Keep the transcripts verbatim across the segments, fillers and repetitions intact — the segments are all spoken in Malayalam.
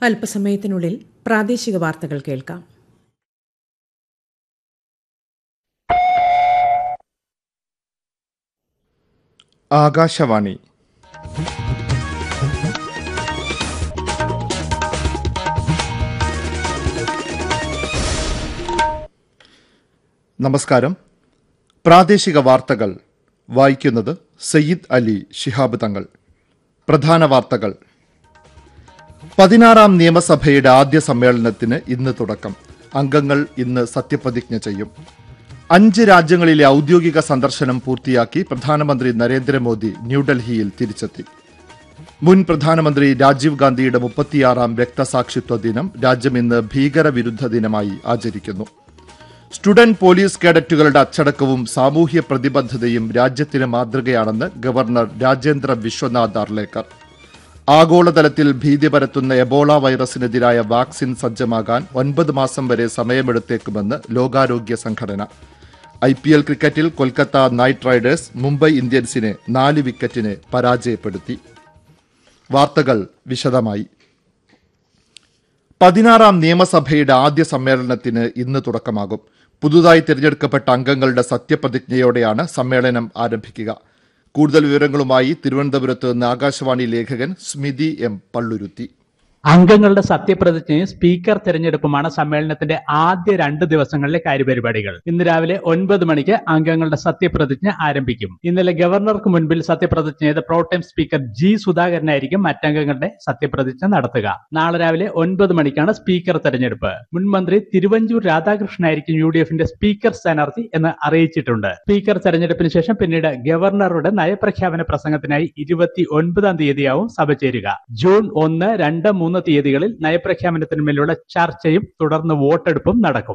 അല്പസമയത്തിനുള്ളിൽ പ്രാദേശിക വാർത്തകൾ കേൾക്കാം. ആകാശവാണി. നമസ്കാരം. പ്രാദേശിക വാർത്തകൾ വായിക്കുന്നത് സയ്യിദ് അലി ശിഹാബ് തങ്ങൾ. പ്രധാന വാർത്തകൾ. പതിനാറാം നിയമസഭയുടെ ആദ്യ സമ്മേളനത്തിന് ഇന്ന് തുടക്കം. അംഗങ്ങൾ ഇന്ന് സത്യപ്രതിജ്ഞ ചെയ്യും. അഞ്ച് രാജ്യങ്ങളിലെ ഔദ്യോഗിക സന്ദർശനം പൂർത്തിയാക്കി പ്രധാനമന്ത്രി നരേന്ദ്രമോദി ന്യൂഡൽഹിയിൽ തിരിച്ചെത്തി. മുൻ പ്രധാനമന്ത്രി രാജീവ് ഗാന്ധിയുടെ മുപ്പത്തിയാറാം രക്തസാക്ഷിത്വ ദിനം രാജ്യം ഇന്ന് ഭീകരവിരുദ്ധ ദിനമായി ആചരിക്കുന്നു. സ്റ്റുഡന്റ് പോലീസ് കേഡറ്റുകളുടെ അച്ചടക്കവും സാമൂഹ്യ പ്രതിബദ്ധതയും രാജ്യത്തിന് മാതൃകയാണെന്ന് ഗവർണർ രാജേന്ദ്ര വിശ്വനാഥ് അർലേക്കർ. ആഗോളതലത്തിൽ ഭീതി പരത്തുന്ന എബോള വൈറസിനെതിരായ വാക്സിൻ സജ്ജമാകാൻ ഒൻപത് മാസം വരെ സമയമെടുത്തേക്കുമെന്ന് ലോകാരോഗ്യ സംഘടന. ഐ പി എൽ ക്രിക്കറ്റിൽ കൊൽക്കത്ത നൈറ്റ് റൈഡേഴ്സ് മുംബൈ ഇന്ത്യൻസിനെ നാല് വിക്കറ്റിന് പരാജയപ്പെടുത്തി. വാർത്തകൾ വിശദമായി. പതിനാറാം നിയമസഭയുടെ ആദ്യ സമ്മേളനത്തിന് ഇന്ന് തുടക്കമാകും. പുതുതായി തിരഞ്ഞെടുക്കപ്പെട്ട അംഗങ്ങളുടെ സത്യപ്രതിജ്ഞയോടെയാണ് സമ്മേളനം ആരംഭിക്കുക. കൂടുതൽ വിവരങ്ങളുമായി തിരുവനന്തപുരത്ത് നിന്ന് ആകാശവാണി ലേഖകൻ സ്മിതി എം പള്ളുരുത്തി. അംഗങ്ങളുടെ സത്യപ്രതിജ്ഞയും സ്പീക്കർ തെരഞ്ഞെടുപ്പുമാണ് സമ്മേളനത്തിന്റെ ആദ്യ രണ്ട് ദിവസങ്ങളിലെ കാര്യപരിപാടികൾ. ഇന്ന് രാവിലെ ഒൻപത് മണിക്ക് അംഗങ്ങളുടെ സത്യപ്രതിജ്ഞ ആരംഭിക്കും. ഇന്നലെ ഗവർണർക്ക് മുൻപിൽ സത്യപ്രതിജ്ഞ ചെയ്ത പ്രോടൈം സ്പീക്കർ ജി സുധാകരനായിരിക്കും മറ്റംഗങ്ങളുടെ സത്യപ്രതിജ്ഞ നടത്തുക. നാളെ രാവിലെ ഒൻപത് മണിക്കാണ് സ്പീക്കർ തെരഞ്ഞെടുപ്പ്. മുൻ മന്ത്രി തിരുവഞ്ചൂർ രാധാകൃഷ്ണനായിരിക്കും യു ഡി എഫിന്റെ സ്പീക്കർ സ്ഥാനാർത്ഥി എന്ന് അറിയിച്ചിട്ടുണ്ട്. സ്പീക്കർ തെരഞ്ഞെടുപ്പിന് ശേഷം പിന്നീട് ഗവർണറുടെ നയപ്രഖ്യാപന പ്രസംഗത്തിനായി ഇരുപത്തി ഒൻപതാം തീയതിയാവും സഭ ചേരുക. ജൂൺ ഒന്ന് രണ്ട് മൂന്ന് തീയതികളിൽ നയപ്രഖ്യാപനത്തിന്മേലുള്ള ചർച്ചയും തുടർന്ന് വോട്ടെടുപ്പും നടക്കും.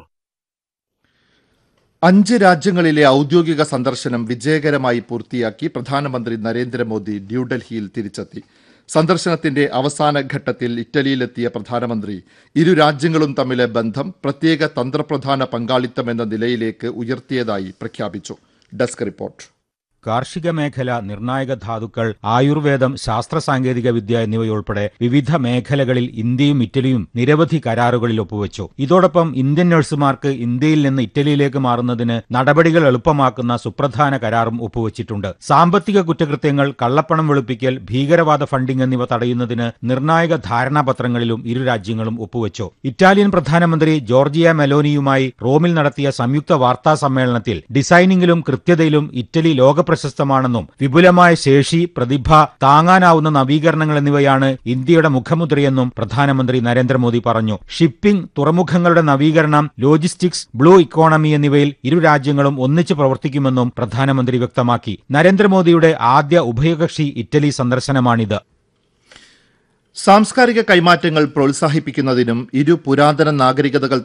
അഞ്ച് രാജ്യങ്ങളിലെ ഔദ്യോഗിക സന്ദർശനം വിജയകരമായി പൂർത്തിയാക്കി പ്രധാനമന്ത്രി നരേന്ദ്രമോദി ന്യൂഡൽഹിയിൽ തിരിച്ചെത്തി. സന്ദർശനത്തിന്റെ അവസാന ഘട്ടത്തിൽ ഇറ്റലിയിലെത്തിയ പ്രധാനമന്ത്രി ഇരു രാജ്യങ്ങളും തമ്മിലെ ബന്ധം പ്രത്യേക തന്ത്രപ്രധാന പങ്കാളിത്തം എന്ന നിലയിലേക്ക് ഉയർത്തിയതായി പ്രഖ്യാപിച്ചു. Desk report. കാർഷിക മേഖല, നിർണായക ധാതുക്കൾ, ആയുർവേദം, ശാസ്ത്ര സാങ്കേതിക വിദ്യ എന്നിവയുൾപ്പെടെ വിവിധ മേഖലകളിൽ ഇന്ത്യയും ഇറ്റലിയും നിരവധി കരാറുകളിൽ ഒപ്പുവെച്ചു. ഇതോടൊപ്പം ഇന്ത്യൻ നഴ്സുമാർക്ക് ഇന്ത്യയിൽ നിന്ന് ഇറ്റലിയിലേക്ക് മാറുന്നതിന് നടപടികൾ എളുപ്പമാക്കുന്ന സുപ്രധാന കരാറും ഒപ്പുവെച്ചിട്ടുണ്ട്. സാമ്പത്തിക കുറ്റകൃത്യങ്ങൾ, കള്ളപ്പണം വെളുപ്പിക്കൽ, ഭീകരവാദ ഫണ്ടിംഗ് എന്നിവ തടയുന്നതിന് നിർണായക ധാരണാപത്രങ്ങളിലും ഇരു രാജ്യങ്ങളും ഒപ്പുവെച്ചു. ഇറ്റാലിയൻ പ്രധാനമന്ത്രി ജോർജിയ മെലോനിയുമായി റോമിൽ നടത്തിയ സംയുക്ത വാർത്താ സമ്മേളനത്തിൽ ഡിസൈനിങ്ങിലും കൃത്യതയിലും ഇറ്റലി ലോക പ്രശസ്തമാണെന്നും വിപുലമായ ശേഷി, പ്രതിഭ, താങ്ങാനാവുന്ന നവീകരണങ്ങൾ എന്നിവയാണ് ഇന്ത്യയുടെ മുഖമുദ്രയെന്നും പ്രധാനമന്ത്രി നരേന്ദ്രമോദി പറഞ്ഞു. ഷിപ്പിംഗ്, തുറമുഖങ്ങളുടെ നവീകരണം, ലോജിസ്റ്റിക്സ്, ബ്ലൂ ഇക്കോണമി എന്നിവയിൽ ഇരു രാജ്യങ്ങളും ഒന്നിച്ചു പ്രവർത്തിക്കുമെന്നും പ്രധാനമന്ത്രി വ്യക്തമാക്കി. നരേന്ദ്രമോദിയുടെ ആദ്യ ഉഭയകക്ഷി ഇറ്റലി സന്ദർശനമാണിത്. സാംസ്കാരിക കൈമാറ്റങ്ങൾ പ്രോത്സാഹിപ്പിക്കുന്നതിനും ഇരു പുരാതന നാഗരികതകൾ